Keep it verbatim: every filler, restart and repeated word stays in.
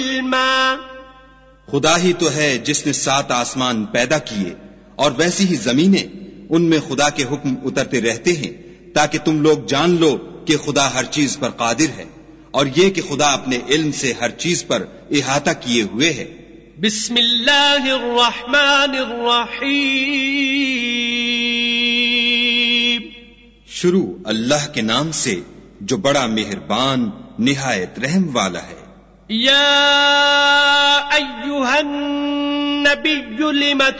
खुदा ही तो है जिसने सात आसमान पैदा किए और वैसी ही जमीनें, उनमें खुदा के हुक्म उतरते रहते हैं ताकि तुम लोग जान लो कि खुदा हर चीज पर कादिर है और ये कि खुदा अपने इल्म से हर चीज पर इहाता किए हुए है। बिस्मिल्लाहिर्रहमानिर्रहीम। शुरू अल्लाह के नाम से जो बड़ा मेहरबान निहायत रहम वाला है। या अय्युहन नबिय्यु लिमा